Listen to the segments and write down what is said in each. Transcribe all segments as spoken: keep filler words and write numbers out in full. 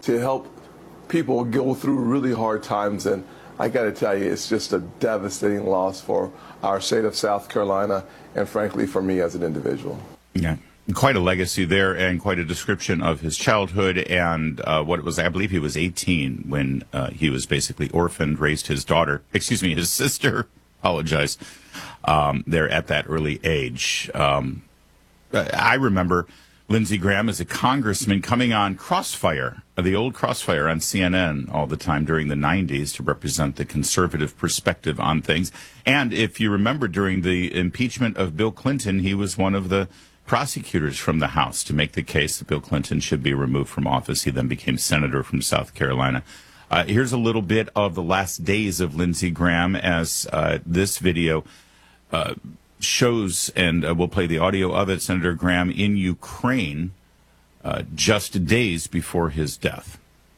to help people go through really hard times. And I got to tell you, it's just a devastating loss for our state of South Carolina and, frankly, for me as an individual. Yeah. Quite a legacy there, and quite a description of his childhood and uh, what it was. I believe he was eighteen when uh, he was basically orphaned, raised his daughter, excuse me, his sister, apologize, um, there at that early age. Um, I remember Lindsey Graham as a congressman coming on Crossfire, the old Crossfire on C N N all the time during the nineties to represent the conservative perspective on things. And if you remember, during the impeachment of Bill Clinton, he was one of the prosecutors from the House to make the case that Bill Clinton should be removed from office. He then became senator from South Carolina. Uh, here's a little bit of the last days of Lindsey Graham as uh, this video uh, shows, and uh, we'll play the audio of it. Senator Graham in Ukraine uh, just days before his death.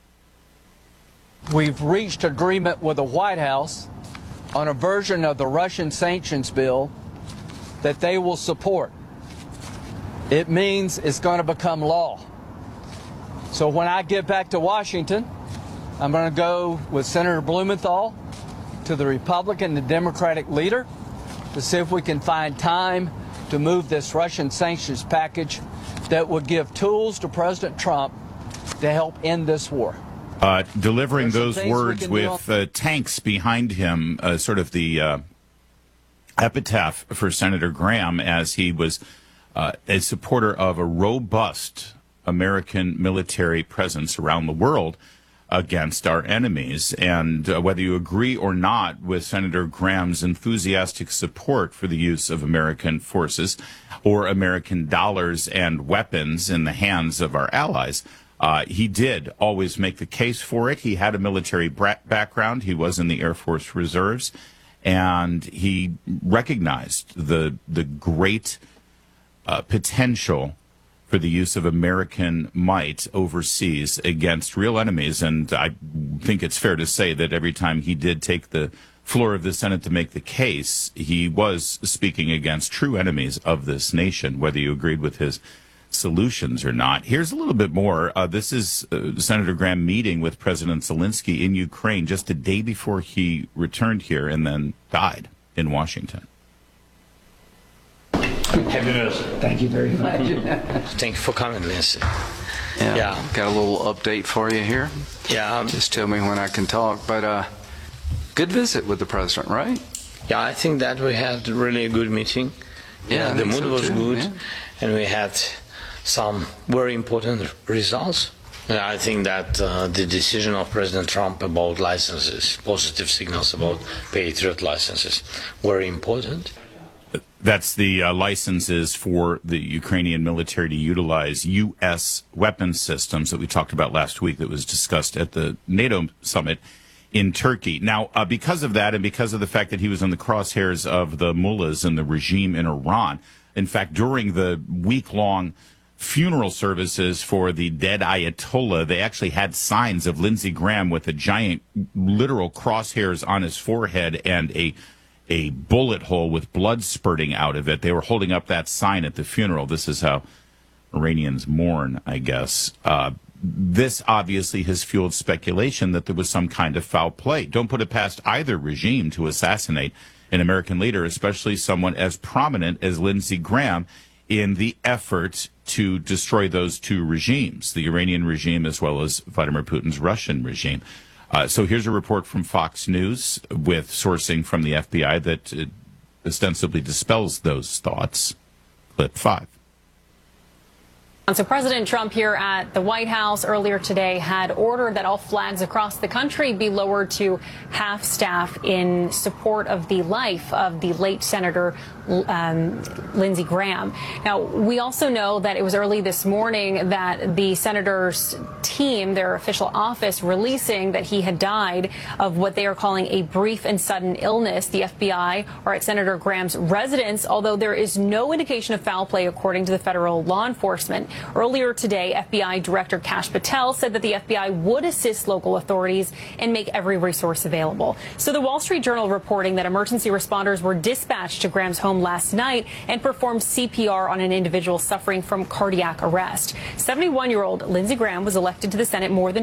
We've reached agreement with the White House on a version of the Russian sanctions bill that they will support. It means it's going to become law. So when I get back to Washington, I'm going to go with Senator Blumenthal to the Republican and Democratic leader to see if we can find time to move this Russian sanctions package that would give tools to President Trump to help end this war. Uh, delivering those words with uh, tanks behind him, uh, sort of the uh, epitaph for Senator Graham as he was Uh, a supporter of a robust American military presence around the world against our enemies. And uh, whether you agree or not with Senator Graham's enthusiastic support for the use of American forces or American dollars and weapons in the hands of our allies, uh, he did always make the case for it. He had a military background. He was in the Air Force Reserves, and he recognized the the great Uh, potential for the use of American might overseas against real enemies. And I think it's fair to say that every time he did take the floor of the Senate to make the case, he was speaking against true enemies of this nation, whether you agreed with his solutions or not. Here's a little bit more. Uh, this is uh, Senator Graham meeting with President Zelensky in Ukraine just a day before he returned here and then died in Washington. Happy birthday. Thank you very much. Thank you for coming, Lindsey. Yeah, Yeah. Got a little update for you here. Yeah. um, Just tell me when I can talk. But uh, good visit with the president, right? Yeah, I think that we had really a good meeting. Yeah, I the think mood so was too, good, yeah. and we had some very important results. And I think that uh, the decision of President Trump about licenses, positive signals about Patriot licenses, very important. That's the uh, licenses for the Ukrainian military to utilize U S weapon systems that we talked about last week that was discussed at the NATO summit in Turkey. Now, uh, because of that and because of the fact that he was in the crosshairs of the mullahs and the regime in Iran, in fact, during the week-long funeral services for the dead Ayatollah, they actually had signs of Lindsey Graham with a giant literal crosshairs on his forehead and a a bullet hole with blood spurting out of it. They were holding up that sign at the funeral. This is how Iranians mourn, I guess. Uh, this obviously has fueled speculation that there was some kind of foul play. Don't put it past either regime to assassinate an American leader, especially someone as prominent as Lindsey Graham, in the effort to destroy those two regimes, the Iranian regime as well as Vladimir Putin's Russian regime. Uh, so here's a report from Fox News with sourcing from the F B I that uh, ostensibly dispels those thoughts. Clip five. So President Trump here at the White House earlier today had ordered that all flags across the country be lowered to half staff in support of the life of the late Senator um, Lindsey Graham. Now, we also know that it was early this morning that the senator's team, their official office, releasing that he had died of what they are calling a brief and sudden illness. The F B I are at Senator Graham's residence, although there is no indication of foul play according to the federal law enforcement. Earlier today, F B I Director Kash Patel said that the F B I would assist local authorities and make every resource available. So the Wall Street Journal reporting that emergency responders were dispatched to Graham's home last night and performed C P R on an individual suffering from cardiac arrest. seventy-one-year-old Lindsey Graham was elected to the Senate more than